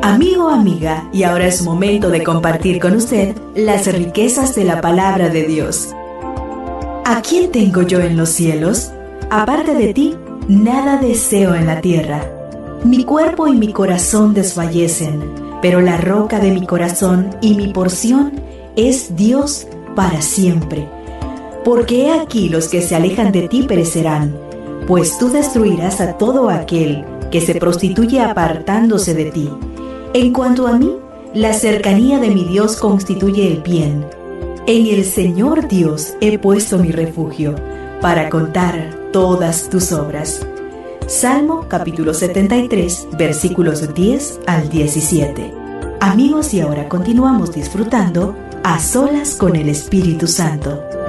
Amigo, amiga, y ahora es momento de compartir con usted las riquezas de la palabra de Dios. ¿A quién tengo yo en los cielos? Aparte de ti, nada deseo en la tierra. Mi cuerpo y mi corazón desfallecen, pero la roca de mi corazón y mi porción es Dios para siempre. Porque he aquí los que se alejan de ti perecerán, pues tú destruirás a todo aquel que se prostituye apartándose de ti. En cuanto a mí, la cercanía de mi Dios constituye el bien. En el Señor Dios he puesto mi refugio, para contar todas tus obras. Salmo capítulo 73, versículos 10 al 17. Amigos, y ahora continuamos disfrutando A Solas con el Espíritu Santo.